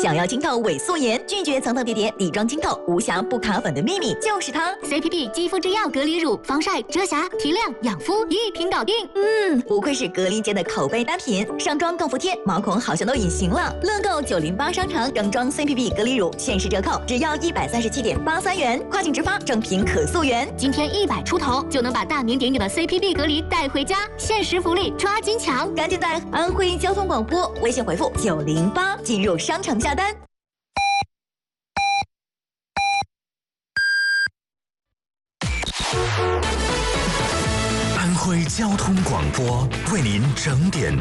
想要清透伪素颜，拒绝层层叠叠底妆清透，无瑕不卡粉的秘密就是它。 CPB 肌肤之钥隔离乳，防晒、遮瑕、提亮、养肤，一瓶搞定。 不愧是隔离间的口碑单品，上妆更服帖，毛孔好像都隐形了。乐购908商城整装 CPB 隔离乳限时折扣，只要137.83元，跨境直发，正品可溯源。 今天100出头就能把大名鼎鼎的 CPB 隔离带回家，限时福利抓紧抢！ 赶紧在安徽交通广播微信回复908进入商城下单。 安徽交通广播为您整点